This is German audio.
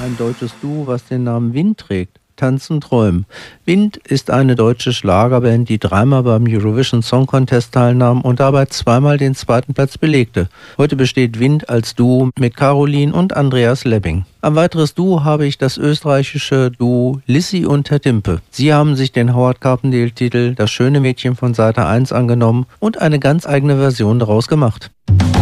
ein deutsches Duo, was den Namen Wind trägt. Tanzen, träumen. Wind ist eine deutsche Schlagerband, die dreimal beim Eurovision Song Contest teilnahm und dabei zweimal den zweiten Platz belegte. Heute besteht Wind als Duo mit Caroline und Andreas Lebbing. Ein weiteres Duo habe ich das österreichische Duo Lissi und Herr Timpe. Sie haben sich den Howard Carpendale-Titel Das schöne Mädchen von Seite 1 angenommen und eine ganz eigene Version daraus gemacht.